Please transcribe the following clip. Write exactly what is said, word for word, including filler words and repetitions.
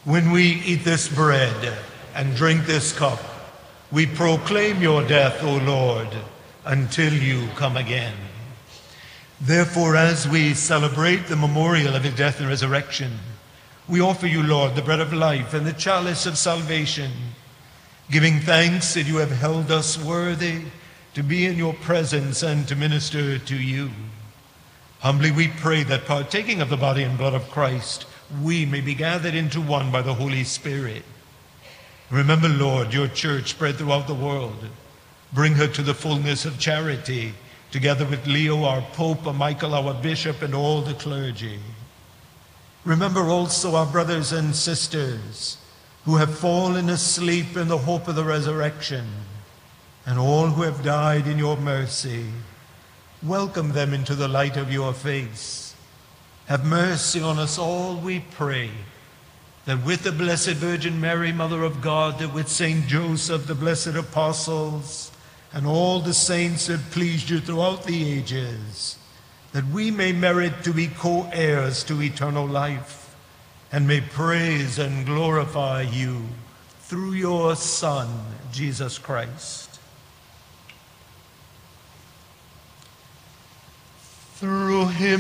When we eat this bread and drink this cup, we proclaim your death, O Lord, until you come again. Therefore, as we celebrate the memorial of his death and resurrection, we offer you, Lord, the bread of life and the chalice of salvation, giving thanks that you have held us worthy to be in your presence and to minister to you. Humbly we pray that, partaking of the body and blood of Christ, we may be gathered into one by the Holy Spirit. Remember, Lord, your church spread throughout the world. Bring her to the fullness of charity, together with Leo, our Pope, and Michael, our Bishop, and all the clergy. Remember also our brothers and sisters who have fallen asleep in the hope of the resurrection, and all who have died in your mercy. Welcome them into the light of your face. Have mercy on us all, we pray, that with the Blessed Virgin Mary, Mother of God, that with Saint Joseph, the blessed apostles, and all the saints that pleased you throughout the ages, that we may merit to be co-heirs to eternal life, and may praise and glorify you through your Son, Jesus Christ. Through him